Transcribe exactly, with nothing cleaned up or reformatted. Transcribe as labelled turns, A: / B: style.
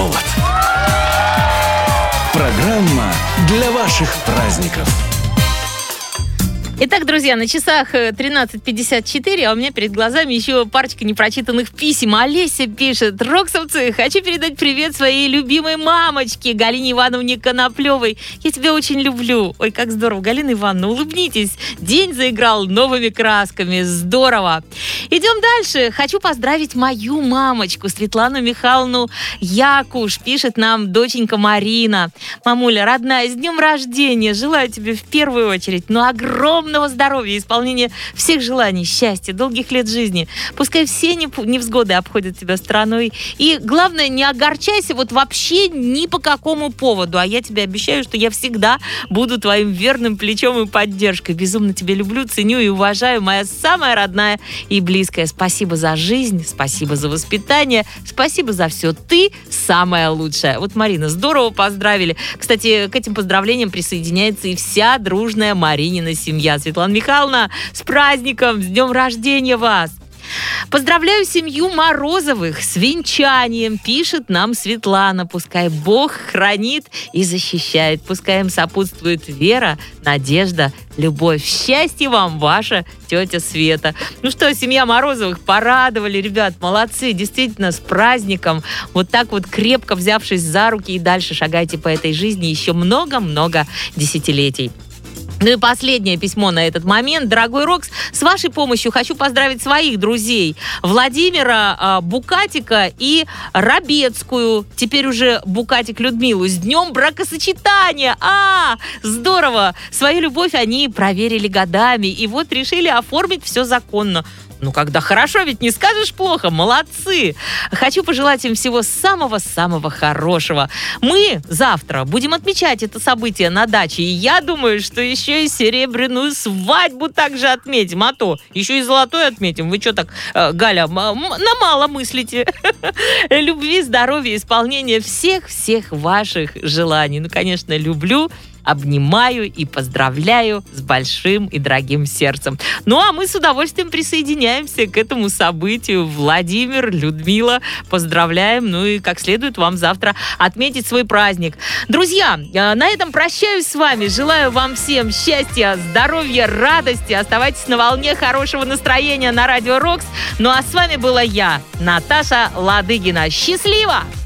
A: повод. Программа для ваших праздников.
B: Итак, друзья, на часах тринадцать пятьдесят четыре, а у меня перед глазами еще парочка непрочитанных писем. Олеся пишет: «Роксовцы, хочу передать привет своей любимой мамочке Галине Ивановне Коноплевой. Я тебя очень люблю». Ой, как здорово. Галина Ивановна, улыбнитесь. День заиграл новыми красками. Здорово. Идем дальше. Хочу поздравить мою мамочку Светлану Михайловну Якуш. Пишет нам доченька Марина. Мамуля, родная, с днем рождения. Желаю тебе в первую очередь, ну, огромного здоровья, исполнения всех желаний, счастья, долгих лет жизни. Пускай все невзгоды обходят тебя стороной. И главное, не огорчайся вот вообще ни по какому поводу. А я тебе обещаю, что я всегда буду твоим верным плечом и поддержкой. Безумно тебя люблю, ценю и уважаю, моя самая родная и близкая. Спасибо за жизнь, спасибо за воспитание, спасибо за все. Ты самая лучшая. Вот, Марина, здорово поздравили. Кстати, к этим поздравлениям присоединяется и вся дружная Маринина семья. Светлана Михайловна, с праздником, с днем рождения вас! Поздравляю семью Морозовых с венчанием, пишет нам Светлана. Пускай Бог хранит и защищает. Пускай им сопутствует вера, надежда, любовь. Счастья вам, ваша тетя Света. Ну что, семья Морозовых порадовали, ребят, молодцы, действительно, с праздником. Вот так вот крепко взявшись за руки и дальше шагайте по этой жизни еще много-много десятилетий. Ну и последнее письмо на этот момент. Дорогой Рокс, с вашей помощью хочу поздравить своих друзей. Владимира э, Букатика и Рабецкую, теперь уже Букатик Людмилу. С днем бракосочетания! А, здорово! Свою любовь они проверили годами и вот решили оформить все законно. Ну, когда хорошо, ведь не скажешь плохо. Молодцы! Хочу пожелать им всего самого-самого хорошего. Мы завтра будем отмечать это событие на даче. И я думаю, что еще и серебряную свадьбу также отметим. А то еще и золотой отметим. Вы что так, Галя, на мало мыслите? Любви, здоровья, исполнения всех-всех ваших желаний. Ну, конечно, люблю, обнимаю и поздравляю с большим и дорогим сердцем. Ну, а мы с удовольствием присоединяемся к этому событию. Владимир, Людмила, поздравляем. Ну и как следует вам завтра отметить свой праздник. Друзья, на этом прощаюсь с вами. Желаю вам всем счастья, здоровья, радости. Оставайтесь на волне хорошего настроения на Радио Рокс. Ну, а с вами была я, Наташа Ладыгина. Счастливо!